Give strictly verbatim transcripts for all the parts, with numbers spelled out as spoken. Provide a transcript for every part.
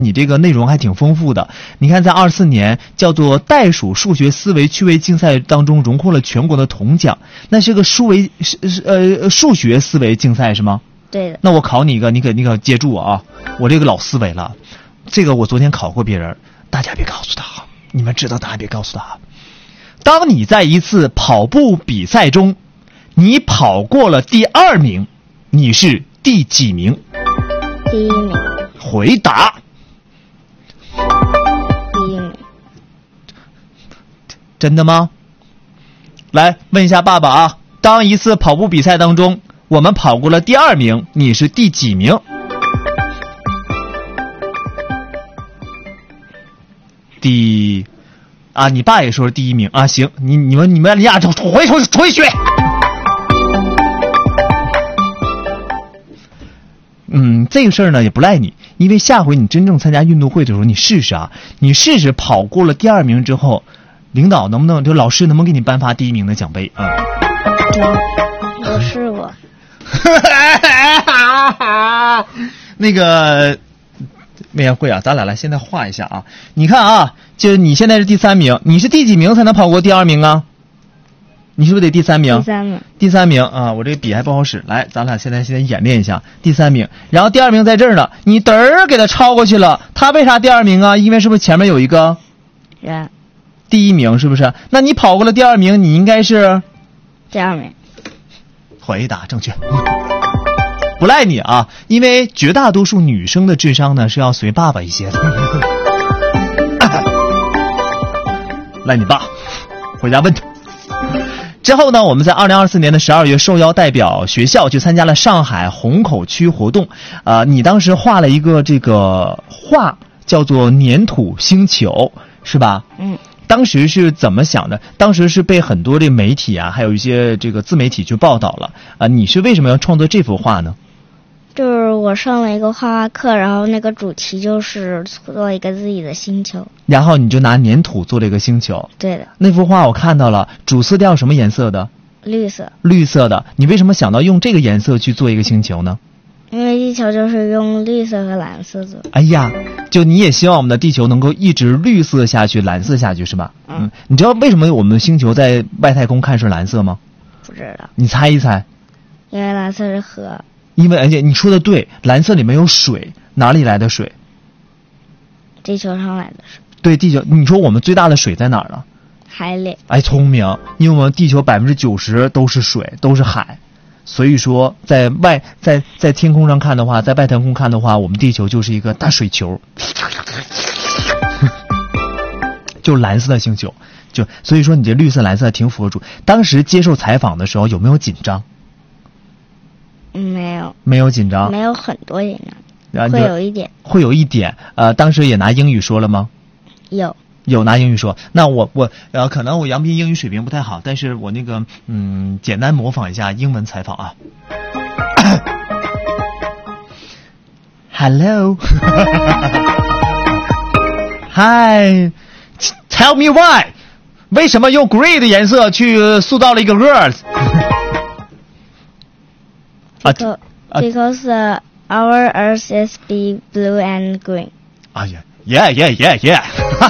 你这个内容还挺丰富的。你看，在二四年叫做袋鼠数学思维趣味竞赛当中荣获了全国的铜奖，那是个数维呃数学思维竞赛是吗？ 对的。 那我考你一个，你可你可接住我啊！我这个老思维了，这个我昨天考过别人，大家别告诉他啊，你们知道答案别告诉他啊。当你在一次跑步比赛中，你跑过了第二名，你是第几名？ 第一名。 回答。 第一名。 真的吗？来问一下爸爸啊，当一次跑步比赛当中，我们跑过了第二名，你是第几名？第啊，你爸也说是第一名啊。行，你你们你们俩就回回回去。嗯，这个事儿呢也不赖你，因为下回你真正参加运动会的时候，你试试啊，你试试跑过了第二名之后，领导能不能就老师能不能给你颁发第一名的奖杯啊？ 我我试过。 那个魏延慧啊，咱俩来现在画一下啊。你看啊，就你现在是第三名，你是第几名才能跑过第二名啊？你是不是得第三名？ 第三名。 第三名啊，我这个笔还不好使。来，咱俩现在现在演练一下第三名，然后第二名在这儿呢，你嘚儿给他超过去了，他为啥第二名啊？因为是不是前面有一个人？ 第一名是不是？那你跑过了第二名，你应该是第二名。 回答正确。不赖你啊，因为绝大多数女生的智商呢是要随爸爸一些的。赖你爸，回家问他。之后呢，我们在二零二四年的十二月受邀代表学校去参加了上海虹口区活动。啊、呃，你当时画了一个这个画，叫做粘土星球，是吧？ 嗯。 当时是怎么想的？当时是被很多的媒体啊，还有一些这个自媒体去报道了啊、呃。你是为什么要创作这幅画呢？ 就是我上了一个画画课，然后那个主题就是做一个自己的星球， 然后你就拿粘土做了一个星球。 对的。 那幅画我看到了，主色调什么颜色的？ 绿色。 绿色的。你为什么想到用这个颜色去做一个星球呢？ 因为地球就是用绿色和蓝色做。 哎呀，就你也希望我们的地球能够一直绿色下去，蓝色下去是吧？ 嗯。 嗯，你知道为什么我们的星球在外太空看是蓝色吗？ 不知道。 你猜一猜。 因为蓝色是河。 因为而且你说的对，蓝色里面有水，哪里来的水？ 地球上来的水。 对，地球。你说我们最大的水在哪儿呢？ 海里。 哎，聪明，因为我们地球百分之九十都是水，都是海，所以说在外在在天空上看的话，在外太空看的话，我们地球就是一个大水球，就是蓝色的星球，就所以说你这绿色蓝色挺符合主。当时接受采访的时候有没有紧张？ 没有。 没有紧张。 没有很多紧张。 会有一点。 会有一点。呃，当时也拿英语说了吗？ 有。 有拿英语说。那我我呃，可能我杨斌英语水平不太好，但是我那个嗯，简单模仿一下英文采访啊。Hello. Hi. Tell me why. 为什么用 grey 的颜色去塑造了一个 girls？ Because, because uh, our Earth is be blue and green. 啊呀 ，yeah yeah yeah yeah，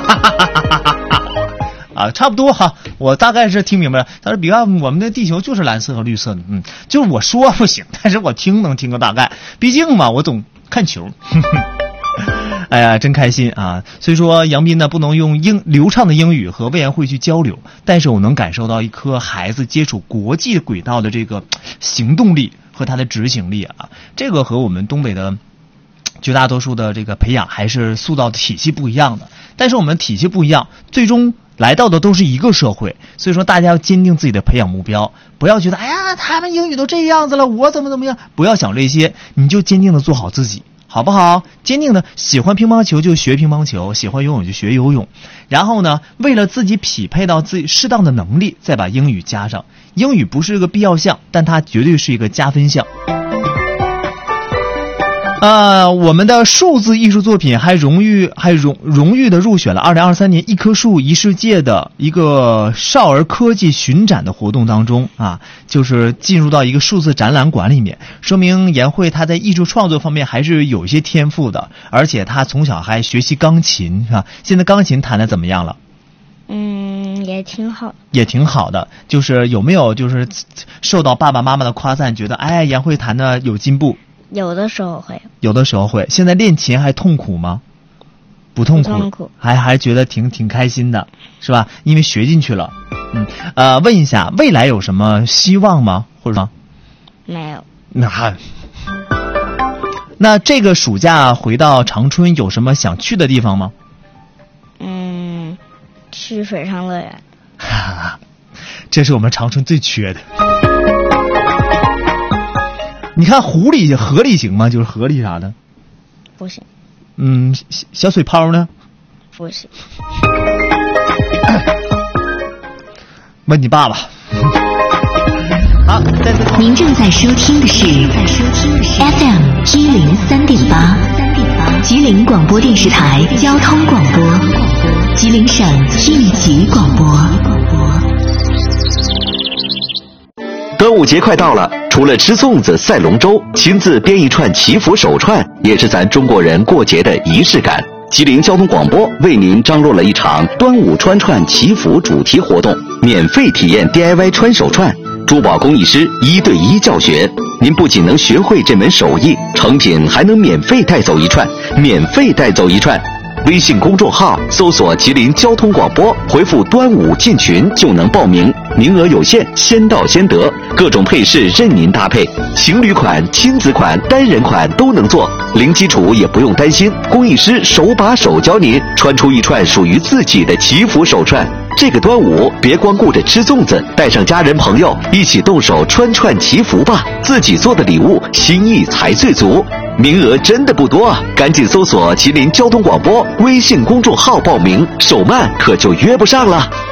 啊，差不多哈，我大概是听明白了。但是比方我们的地球就是蓝色和绿色的，嗯，就是我说不行，但是我听能听个大概，毕竟嘛，我总看球。哎呀，真开心啊！所以说，杨斌呢不能用英流畅的英语和魏延慧去交流，但是我能感受到一颗孩子接触国际轨道的这个行动力和他的执行力啊，这个和我们东北的绝大多数的这个培养还是塑造的体系不一样的。但是我们体系不一样，最终来到的都是一个社会，所以说大家要坚定自己的培养目标，不要觉得哎呀他们英语都这样子了，我怎么怎么样，不要想这些，你就坚定的做好自己。好不好？坚定的喜欢乒乓球就学乒乓球，喜欢游泳就学游泳，然后呢，为了自己匹配到自己适当的能力，再把英语加上。英语不是个必要项，但它绝对是一个加分项。 呃，我们的数字艺术作品还荣誉还荣荣誉的入选了二零二三年一棵树一世界的一个少儿科技巡展的活动当中啊，就是进入到一个数字展览馆里面，说明颜慧她在艺术创作方面还是有一些天赋的，而且她从小还学习钢琴啊，现在钢琴弹得怎么样了？ 嗯，也挺好， 也挺好的。就是有没有就是受到爸爸妈妈的夸赞，觉得哎颜慧弹的有进步？ 有的时候会， 有的时候会。现在练琴还痛苦吗？不痛苦， 不痛苦， 还还觉得挺挺开心的，是吧？因为学进去了。嗯，呃，问一下，未来有什么希望吗？或者吗？ 没有。 那那这个暑假回到长春有什么想去的地方吗？ 嗯，去水上乐园。 这是我们长春最缺的。你看湖里河里行吗？就是河里啥的不行。 嗯，小小水泡呢？ 不行。 问你爸爸。好，再次您正在收听的是 F M 一零三点八，吉林广播电视台交通广播，吉林省应急广播。 端午节快到了，除了吃粽子、赛龙舟，亲自编一串祈福手串，也是咱中国人过节的仪式感。吉林交通广播为您张罗了一场端午穿串祈福主题活动，免费体验 D I Y 穿手串，珠宝工艺师一对一教学。您不仅能学会这门手艺，成品还能免费带走一串，免费带走一串。微信公众号搜索吉林交通广播，回复端午进群就能报名，名额有限，先到先得，各种配饰任您搭配，情侣款、亲子款、单人款都能做，零基础也不用担心，工艺师手把手教您穿出一串属于自己的祈福手串。这个端午别光顾着吃粽子，带上家人朋友一起动手穿串祈福吧，自己做的礼物心意才最足。名额真的不多，赶紧搜索吉林交通广播微信公众号报名，手慢可就约不上了。